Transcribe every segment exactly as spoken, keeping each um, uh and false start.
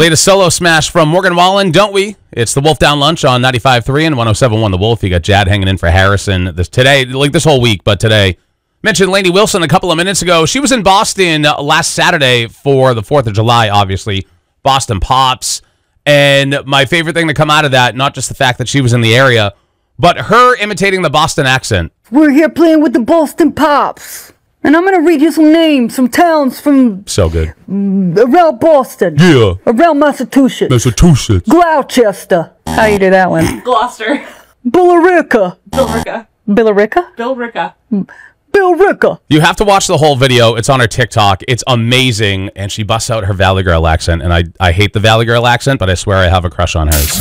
Latest solo smash from Morgan Wallen, Don't We? It's the Wolf Down Lunch on ninety-five point three and one oh seven point one The Wolf. You got Jad hanging in for Harrison this today, like this whole week, but today. Mentioned Lainey Wilson a couple of minutes ago. She was in Boston last Saturday for the fourth of July, obviously. Boston Pops. And my favorite thing to come out of that, not just the fact that she was in the area, but her imitating the Boston accent. We're here playing with the Boston Pops. And I'm going to read you some names, some towns from... So good. Around Boston. Yeah. Around Massachusetts. Massachusetts. Gloucester. How you do that one? Gloucester. Billerica. Billerica. Billerica? Billerica. Billerica. You have to watch the whole video. It's on her TikTok. It's amazing. And she busts out her Valley Girl accent. And I, I hate the Valley Girl accent, but I swear I have a crush on hers.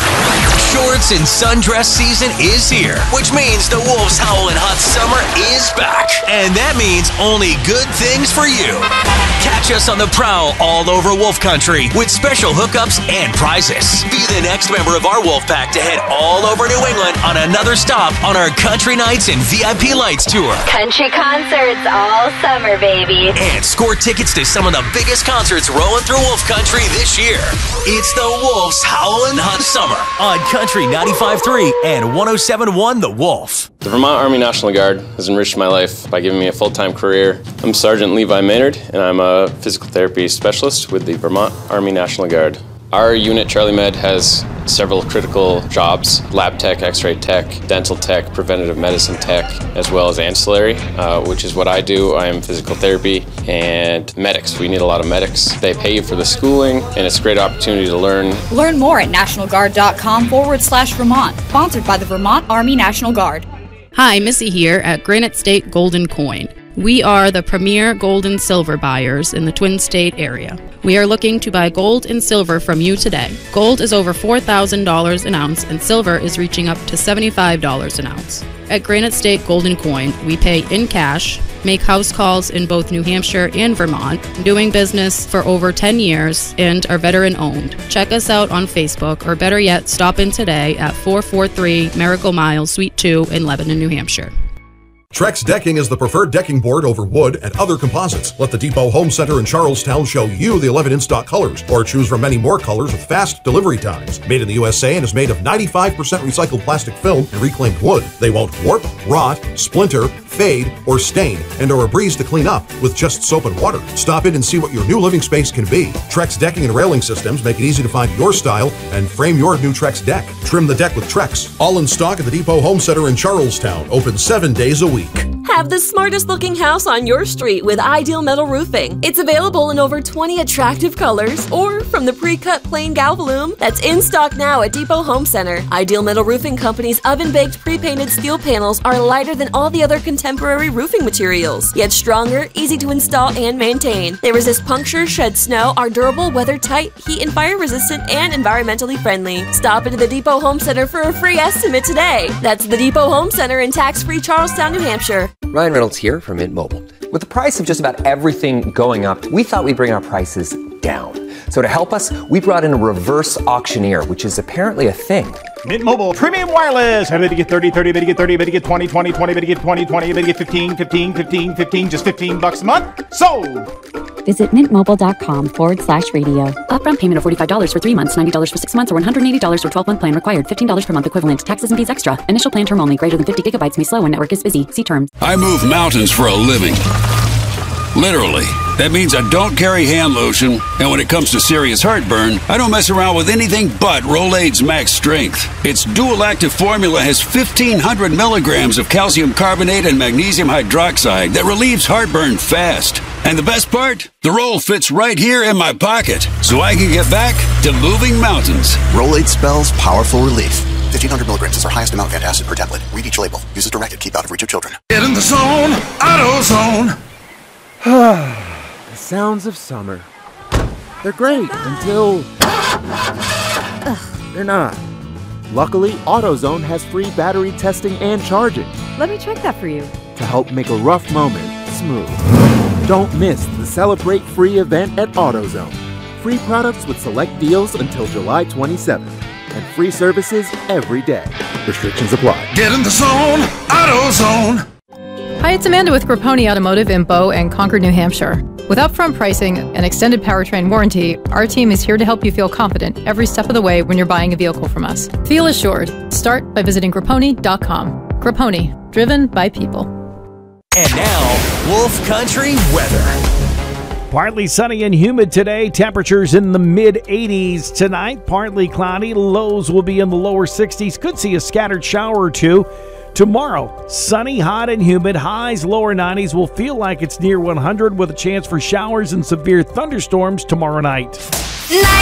Shorts and sundress season is here, which means the Wolves' Howlin' Hot Summer is back. And that means only good things for you. Catch us on the prowl all over Wolf Country with special hookups and prizes. Be the next member of our Wolf Pack to head all over New England on another stop on our Country Nights and V I P Lights tour. Country concerts all summer, baby. And score tickets to some of the biggest concerts rolling through Wolf Country this year. It's the Wolves' Howlin' Hot Summer on Country ninety-five point three and one oh seven point one The Wolf. The Vermont Army National Guard has enriched my life by giving me a full-time career. I'm Sergeant Levi Maynard, and I'm a physical therapy specialist with the Vermont Army National Guard. Our unit, Charlie Med, has several critical jobs: lab tech, x-ray tech, dental tech, preventative medicine tech, as well as ancillary, uh, which is what I do. I am physical therapy and medics. We need a lot of medics. They pay you for the schooling, and it's a great opportunity to learn. Learn more at nationalguard.com forward slash Vermont. Sponsored by the Vermont Army National Guard. Hi, Missy here at Granite State Golden Coin. We are the premier gold and silver buyers in the Twin State area. We are looking to buy gold and silver from you today. Gold is over four thousand dollars an ounce and silver is reaching up to seventy-five dollars an ounce. At Granite State Golden Coin, we pay in cash, make house calls in both New Hampshire and Vermont, doing business for over ten years, and are veteran owned. Check us out on Facebook, or better yet, stop in today at four forty-three Miracle Mile, Suite two in Lebanon, New Hampshire. Trex Decking is the preferred decking board over wood and other composites. Let the Depot Home Center in Charlestown show you the eleven in-stock colors, or choose from many more colors with fast delivery times. Made in the U S A and is made of ninety-five percent recycled plastic film and reclaimed wood. They won't warp, rot, splinter, fade, or stain, and are a breeze to clean up with just soap and water. Stop in and see what your new living space can be. Trex Decking and Railing Systems make it easy to find your style and frame your new Trex deck. Trim the deck with Trex. All in stock at the Depot Home Center in Charlestown. Open seven days a week. Have the smartest looking house on your street with Ideal Metal Roofing. It's available in over twenty attractive colors, or from the pre-cut plain Galvalume that's in stock now at Depot Home Center. Ideal Metal Roofing Company's oven-baked pre-painted steel panels are lighter than all the other contemporary roofing materials, yet stronger, easy to install and maintain. They resist puncture, shed snow, are durable, weather-tight, heat and fire resistant, and environmentally friendly. Stop into the Depot Home Center for a free estimate today. That's the Depot Home Center in tax-free Charlestown, New Hampshire. Ryan Reynolds here from Mint Mobile. With the price of just about everything going up, we thought we'd bring our prices down. So to help us, we brought in a reverse auctioneer, which is apparently a thing. Mint Mobile Premium Wireless. How to get thirty, thirty, how to get thirty, how to get twenty, twenty, twenty, how to get twenty, twenty, how to get fifteen, fifteen, fifteen, fifteen, just fifteen bucks a month? Sold! Visit mintmobile.com forward slash radio. Upfront payment of forty-five dollars for three months, ninety dollars for six months, or one hundred eighty dollars for twelve-month plan required. fifteen dollars per month equivalent. Taxes and fees extra. Initial plan term only. Greater than fifty gigabytes may slow when network is busy. See terms. I move mountains for a living. Literally. That means I don't carry hand lotion, and when it comes to serious heartburn, I don't mess around with anything but Rolaids Max Strength. Its dual-active formula has fifteen hundred milligrams of calcium carbonate and magnesium hydroxide that relieves heartburn fast. And the best part? The roll fits right here in my pocket, so I can get back to moving mountains. Rolaids spells powerful relief. fifteen hundred milligrams is our highest amount of antacid per tablet. Read each label. Use as directed. Keep out of reach of children. Get in the zone. AutoZone. The sounds of summer. They're great until they're not. Luckily, AutoZone has free battery testing and charging. Let me check that for you. To help make a rough moment smooth. Don't miss the Celebrate Free event at AutoZone. Free products with select deals until July twenty-seventh. And free services every day. Restrictions apply. Get in the zone. AutoZone. Hi, it's Amanda with Grapponi Automotive in Bow and Concord, New Hampshire. With upfront pricing and extended powertrain warranty, our team is here to help you feel confident every step of the way when you're buying a vehicle from us. Feel assured. Start by visiting Grapponi dot com. Grapponi, driven by people. And now, Wolf Country weather. Partly sunny and humid today. Temperatures in the mid eighties tonight. Partly cloudy. Lows will be in the lower sixties. Could see a scattered shower or two. Tomorrow, sunny, hot, and humid. Highs lower nineties. Will feel like it's near one hundred with a chance for showers and severe thunderstorms tomorrow night.